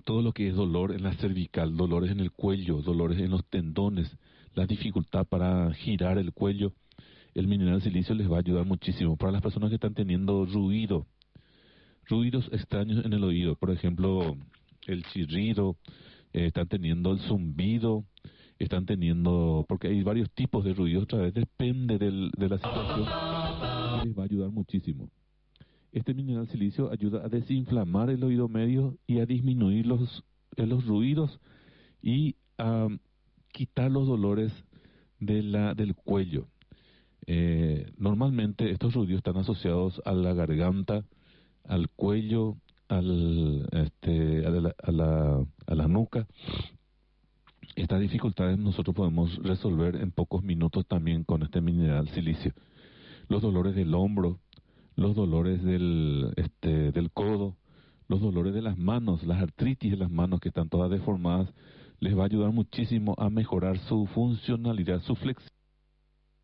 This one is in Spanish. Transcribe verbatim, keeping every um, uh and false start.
todo lo que es dolor en la cervical, dolores en el cuello, dolores en los tendones, la dificultad para girar el cuello, el mineral silicio les va a ayudar muchísimo. Para las personas que están teniendo ruido, ruidos extraños en el oído, por ejemplo, el chirrido, eh, están teniendo el zumbido, están teniendo, porque hay varios tipos de ruidos, otra vez depende del, de la situación, les va a ayudar muchísimo. Este mineral silicio ayuda a desinflamar el oído medio y a disminuir los, eh, los ruidos y a quitar los dolores de la, del cuello. Eh, normalmente estos ruidos están asociados a la garganta, al cuello, al, este, a, la, a, la, a la nuca. Estas dificultades nosotros podemos resolver en pocos minutos también con este mineral silicio. Los dolores del hombro, los dolores del, este, del codo, los dolores de las manos, las artritis de las manos que están todas deformadas, les va a ayudar muchísimo a mejorar su funcionalidad, su flexibilidad.